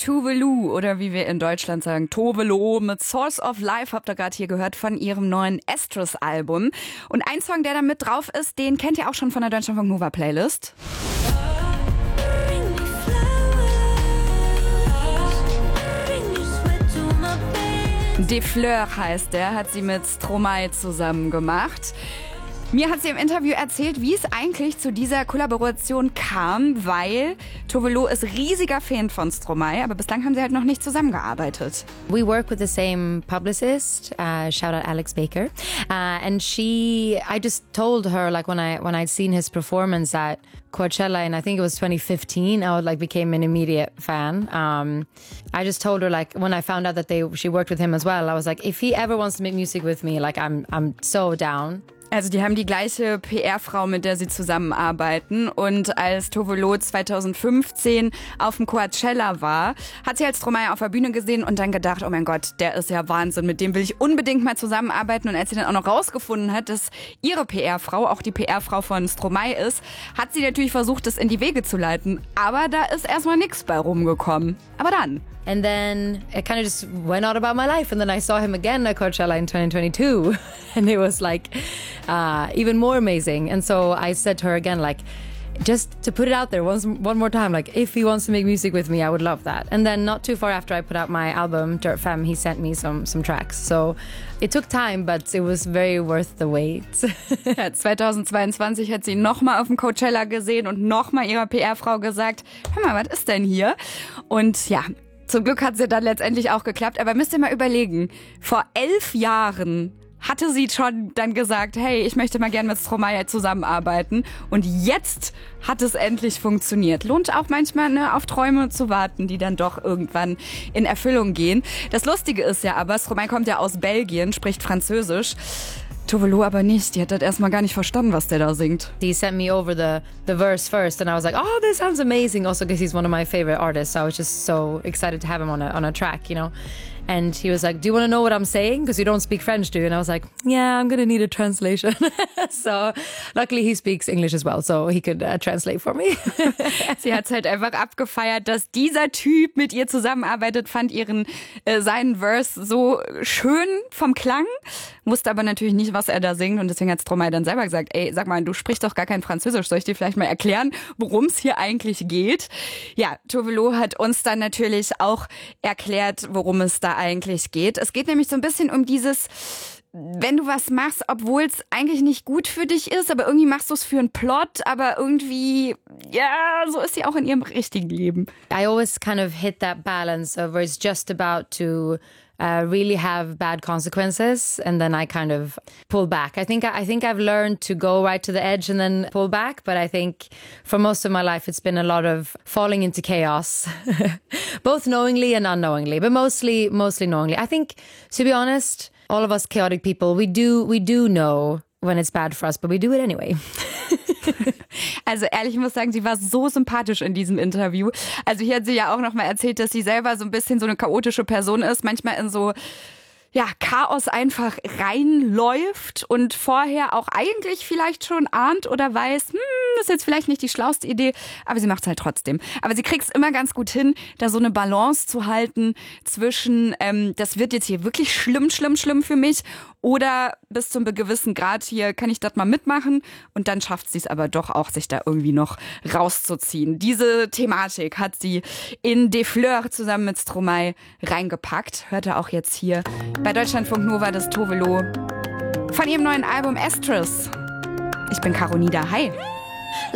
Tove Lo oder wie wir in Deutschland sagen, Tove Lo mit Source of Life habt ihr gerade hier gehört von ihrem neuen Estrus-Album. Und ein Song, der da mit drauf ist, den kennt ihr auch schon von der Deutschlandfunk Nova Playlist. Des Fleurs heißt der, hat sie mit Stromae zusammen gemacht. Mir hat sie im Interview erzählt, wie es eigentlich zu dieser Kollaboration kam, weil Tove Lo ist riesiger Fan von Stromae, aber bislang haben sie halt noch nicht zusammengearbeitet. We work with the same publicist, shout out Alex Baker, and I just told her like when I'd seen his performance at Coachella, and I think it was 2015, I became an immediate fan. I just told her like when I found out that she worked with him as well, I was like, if he ever wants to make music with me, like I'm so down. Also die haben die gleiche PR-Frau, mit der sie zusammenarbeiten. Und als Tove Lo 2015 auf dem Coachella war, hat sie als Stromae auf der Bühne gesehen und dann gedacht, oh mein Gott, der ist ja Wahnsinn, mit dem will ich unbedingt mal zusammenarbeiten. Und als sie dann auch noch rausgefunden hat, dass ihre PR-Frau auch die PR-Frau von Stromae ist, hat sie natürlich versucht, das in die Wege zu leiten. Aber da ist erstmal nichts bei rumgekommen. Aber dann... And then it kind of just went on about my life. And then I saw him again at Coachella in 2022. And it was like even more amazing. And so I said to her again, like, just to put it out there one more time, like, if he wants to make music with me, I would love that. And then not too far after I put out my album, Dirt Femme, he sent me some tracks. So it took time, but it was very worth the wait. Ja, 2022 hat sie nochmal auf dem Coachella gesehen und nochmal ihrer PR-Frau gesagt, hör mal, was ist denn hier? Und ja, zum Glück hat sie dann letztendlich auch geklappt. Aber müsst ihr mal überlegen, vor 11 Jahren hatte sie schon dann gesagt, hey, ich möchte mal gerne mit Stromae zusammenarbeiten. Und jetzt hat es endlich funktioniert. Lohnt auch manchmal auf Träume zu warten, die dann doch irgendwann in Erfüllung gehen. Das Lustige ist ja aber, Stromae kommt ja aus Belgien, spricht Französisch. Tove Lo aber nicht. Die hat das erstmal gar nicht verstanden, was der da singt. He sent me over the verse first and I was like, oh, this sounds amazing. Also because he's one of my favorite artists. So I was just so excited to have him on a track, you know. And he was like, do you want to know what I'm saying? Because you don't speak French, do you? And I was like, yeah, I'm going to need a translation. So luckily he speaks English as well, so he could translate for me. Sie hat es halt einfach abgefeiert, dass dieser Typ mit ihr zusammenarbeitet, fand seinen Verse so schön vom Klang, wusste aber natürlich nicht, was er da singt. Und deswegen hat Stromae dann selber gesagt, ey, sag mal, du sprichst doch gar kein Französisch. Soll ich dir vielleicht mal erklären, worum es hier eigentlich geht? Ja, Tove Lo hat uns dann natürlich auch erklärt, worum es da eigentlich geht. Es geht nämlich so ein bisschen um dieses, wenn du was machst, obwohl es eigentlich nicht gut für dich ist, aber irgendwie machst du es für einen Plot, aber irgendwie, ja, so ist sie auch in ihrem richtigen Leben. I always kind of hit that balance of where it's just about to really have bad consequences, and then I kind of pull back. I think I've learned to go right to the edge and then pull back, but I think for most of my life it's been a lot of falling into chaos, both knowingly and unknowingly, but mostly knowingly. I think, to be honest, all of us chaotic people, we do know when it's bad for us, but we do it anyway. Also ehrlich, ich muss sagen, sie war so sympathisch in diesem Interview. Also hier hat sie ja auch noch mal erzählt, dass sie selber so ein bisschen so eine chaotische Person ist, manchmal in so Chaos einfach reinläuft und vorher auch eigentlich vielleicht schon ahnt oder weiß, das ist jetzt vielleicht nicht die schlauste Idee, aber sie macht es halt trotzdem. Aber sie kriegt es immer ganz gut hin, da so eine Balance zu halten zwischen, das wird jetzt hier wirklich schlimm für mich oder bis zu einem gewissen Grad hier kann ich das mal mitmachen und dann schafft sie es aber doch auch, sich da irgendwie noch rauszuziehen. Diese Thematik hat sie in Des Fleurs zusammen mit Stromae reingepackt. Hört ihr auch jetzt hier bei Deutschlandfunk Nova das Tove Lo von ihrem neuen Album Estrus. Ich bin Caro Nieder. Hi.